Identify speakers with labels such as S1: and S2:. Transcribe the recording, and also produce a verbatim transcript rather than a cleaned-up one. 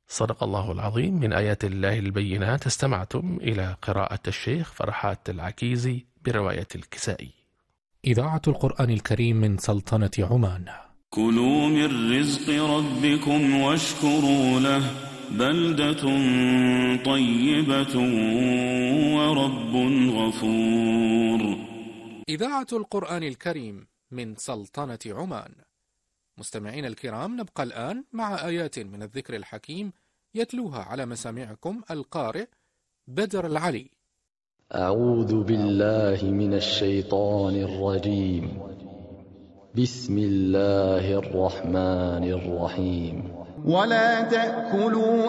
S1: صدق الله العظيم. من آيات الله البينات. استمعتم إلى قراءة الشيخ فرحات العكيزي برواية الكسائي.
S2: إذاعة القرآن الكريم من سلطنة عمان.
S3: كلوا من رزق ربكم واشكروا له بلدة طيبة ورب غفور.
S2: إذاعة القرآن الكريم من سلطنة عمان. مستمعين الكرام، نبقى الآن مع آيات من الذكر الحكيم يتلوها على مسامعكم القارئ بدر العلي.
S4: أعوذ بالله من الشيطان الرجيم. بسم الله الرحمن الرحيم.
S5: ولا تأكلوا